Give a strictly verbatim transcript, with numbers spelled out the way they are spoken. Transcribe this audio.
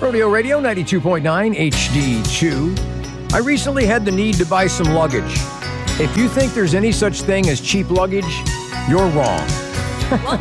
Rodeo Radio ninety-two point nine H D two. I recently had the need to buy some luggage. If you think there's any such thing as cheap luggage, you're wrong.